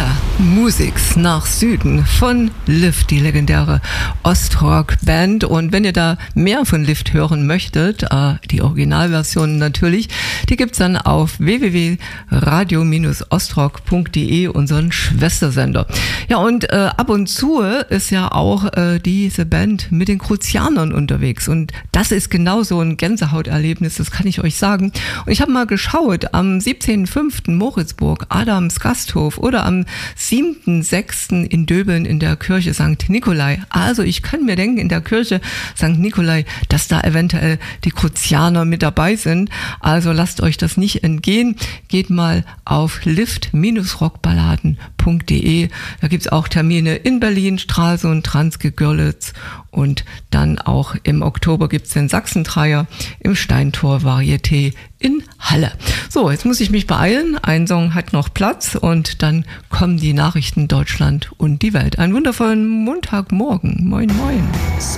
Musics nach Süden von Lift, die legendäre Ostrock-Band. Und wenn ihr da mehr von Lift hören möchtet, die Originalversion natürlich, die gibt's dann auf www.radio-ostrock.de, unseren Schwestersender. Ja, und ab und zu ist ja auch diese Band mit den Cruzianern unterwegs. Und das ist genau so ein Gänsehauterlebnis, das kann ich euch sagen. Und ich habe mal geschaut, am 17.05. Moritzburg, Adams Gasthof, oder am 7.06. in Döbeln in der Kirche St. Nikolai. Also ich kann mir denken, in der Kirche St. Nikolai, dass da eventuell die Cruzianer mit dabei sind. Also lasst euch das nicht entgehen. Geht mal auf lift-rockballaden.de. Da gibt's auch Termine in Berlin, Stralsund, Transke, Görlitz, und dann auch im Oktober gibt's den Sachsentreier im Steintor Varieté in Halle. So, jetzt muss ich mich beeilen. Ein Song hat noch Platz und dann kommen die Nachrichten Deutschland und die Welt. Einen wundervollen Montagmorgen. Moin, moin.